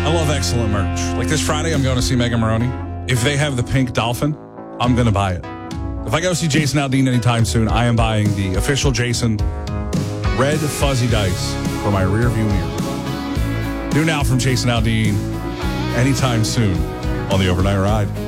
I love excellent merch. Like this Friday, I'm going to see Megan Maroney. If they have the pink dolphin, I'm going to buy it. If I go see Jason Aldean anytime soon, I am buying the official Jason red fuzzy dice for my rear view mirror. New now from Jason Aldean anytime soon on the Overnight Ride.